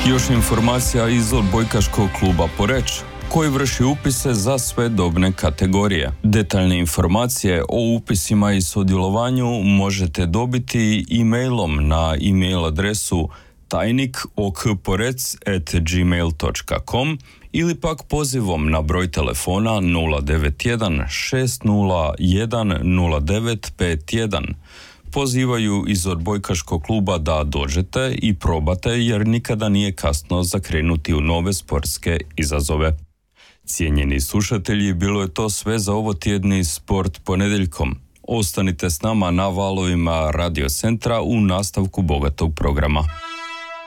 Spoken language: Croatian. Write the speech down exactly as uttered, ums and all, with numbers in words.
Još informacija iz odbojkaškog kluba Poreč, koji vrši upise za sve dobne kategorije. Detaljne informacije o upisima i sudjelovanju možete dobiti e-mailom na e-mail adresu tajnik okporec at gmail dot com ili pak pozivom na broj telefona nula devet jedan šest nula jedan nula devet pet jedan. Pozivaju iz odbojkaškog kluba da dođete i probate, jer nikada nije kasno za krenuti u nove sportske izazove. Cijenjeni slušatelji, bilo je to sve za ovo tjedni Sport ponedjeljkom. Ostanite s nama na valovima Radio Centra u nastavku bogatog programa.